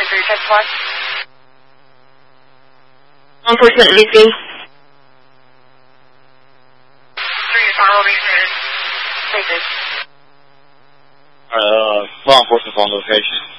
for your test watch. Unfortunately, please. 3 is on location. Places. Law enforcement on location.